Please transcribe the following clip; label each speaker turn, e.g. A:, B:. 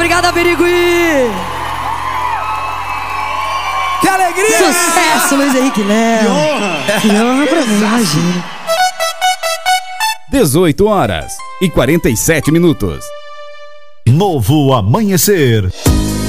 A: Obrigada, Birigui.
B: Que alegria!
A: Sucesso, Luiz Henrique Léo.
B: Que honra!
A: Que honra pra mim, imagina.
C: 18h47.
D: Novo amanhecer.